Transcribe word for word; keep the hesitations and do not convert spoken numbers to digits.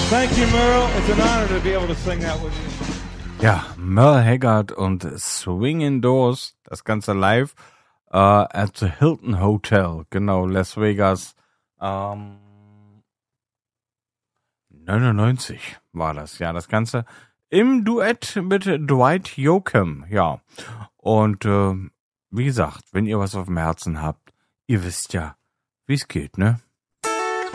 Thank you, Merle. It's an honor to be able to sing that with you. Ja, Merle Haggard und Swingin' Doors, das Ganze live äh, at the Hilton Hotel, genau, Las Vegas. Ähm, neunundneunzig war das, ja, das Ganze im Duett mit Dwight Yoakam, ja. Und äh, wie gesagt, wenn ihr was auf dem Herzen habt, ihr wisst ja, wie es geht, ne?